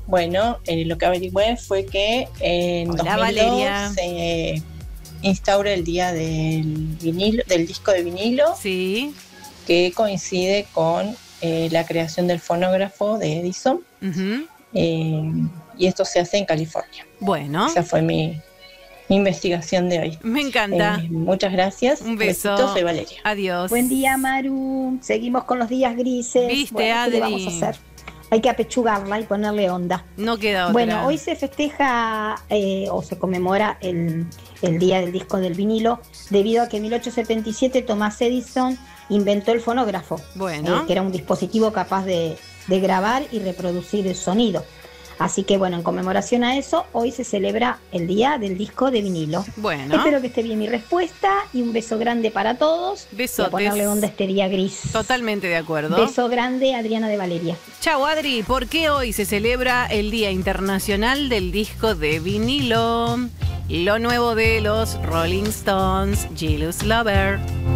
Bueno, lo que averigüé fue que en Hola, 2002 Valeria. se instaura el día del vinilo, del disco de vinilo, Sí. que coincide con la creación del fonógrafo de Edison, Ujú. eh, y esto se hace en California. Bueno, Esa fue mi investigación de hoy. me encanta. Muchas gracias. Un Besitos, beso. soy Valeria. Adiós. Buen día, Maru. Seguimos con los días grises. ¿Viste, Bueno, ¿qué le vamos a Adri? hacer? Hay que apechugarla y ponerle onda. No queda otra. Bueno, hoy se festeja o se conmemora el Día del Disco del Vinilo, debido a que en 1877 Thomas Edison inventó el fonógrafo, Bueno. que era un dispositivo capaz de grabar y reproducir el sonido. Así que bueno, en conmemoración a eso, hoy se celebra el Día del Disco de Vinilo. Bueno. Espero que esté bien mi respuesta y un beso grande para todos. Besotes. Y a ponerle onda a este día gris. Totalmente de acuerdo. Beso grande, Adriana de Valeria. Chau, Adri. ¿Por qué hoy se celebra el Día Internacional del Disco de Vinilo? Lo nuevo de los Rolling Stones, Jealous Lover.